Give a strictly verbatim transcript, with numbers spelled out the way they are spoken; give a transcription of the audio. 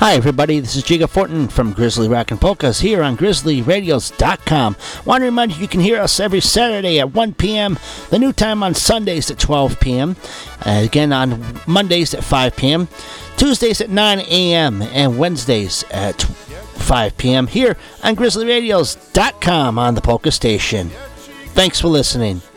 Hi everybody, this is Jiga Fortin from Grizzly Rock and Polkas here on grizzly radios dot com. Want to remind you you can hear us every Saturday at one p.m., the new time on Sundays at twelve p.m., uh, again on Mondays at five p.m., Tuesdays at nine a.m., and Wednesdays at five p.m. here on grizzly radios dot com on the Polka Station. Thanks for listening.